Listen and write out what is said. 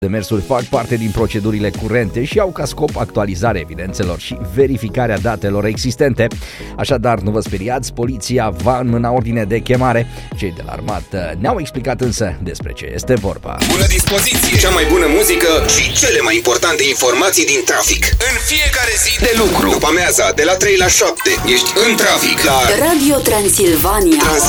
Demersuri fac parte din procedurile curente și au ca scop actualizarea evidențelor și verificarea datelor existente. Așadar, nu vă speriați, poliția va înmâna ordine de chemare. Cei de la armată ne-au explicat însă despre ce este vorba. Bună dispoziție, cea mai bună muzică și cele mai importante informații din trafic. În fiecare zi de lucru, după amiaza, de la 3 la 7, ești în trafic la Radio Transilvania.